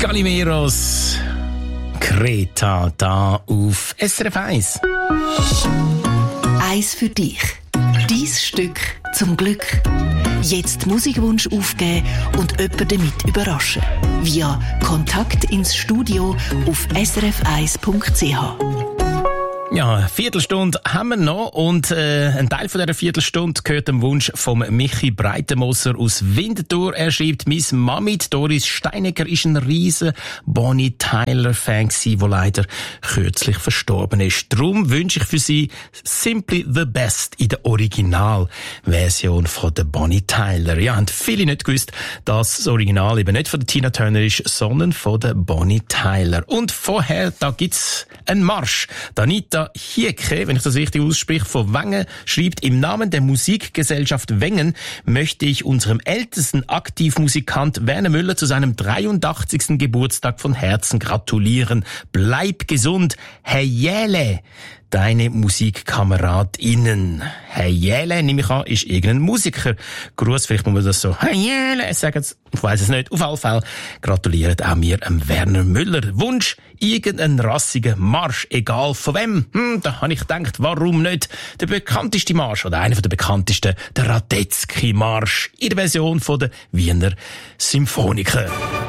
Galimeros, Greta, da auf SRF 1. Eins für dich. Dein Stück zum Glück. Jetzt Musikwunsch aufgeben und jemanden damit überraschen. Via Kontakt ins Studio auf srf1.ch. Ja, eine Viertelstunde haben wir noch und ein Teil von dieser Viertelstunde gehört dem Wunsch vom Michi Breitenmoser aus Winterthur. Er schreibt, «Miss Mami, Doris Steinecker, ist ein riesen Bonnie Tyler-Fan gewesen, der leider kürzlich verstorben ist. Darum wünsche ich für sie Simply the Best in der Originalversion von der Bonnie Tyler.» Ja, haben viele nicht gewusst, dass das Original eben nicht von der Tina Turner ist, sondern von der Bonnie Tyler. Und vorher, da gibt's einen Marsch. Anita Hieke, wenn ich das richtig ausspreche, von Wengen, schreibt, im Namen der Musikgesellschaft Wengen möchte ich unserem ältesten Aktivmusikant Werner Müller zu seinem 83. Geburtstag von Herzen gratulieren. Bleib gesund, Herr Jähle. Deine MusikkameradInnen. Herr Jähle, nehme ich an, ist irgendein Musiker. Gruß, vielleicht muss man das so, Herr Jähle, sagen es, ich weiss es nicht. Auf alle Fälle gratuliert auch mir Werner Müller. Wunsch, irgendeinen rassigen Marsch, egal von wem. Da habe ich gedacht, warum nicht der bekannteste Marsch, oder einer der bekanntesten, der Radetzky-Marsch, in der Version von der Wiener Symphoniker.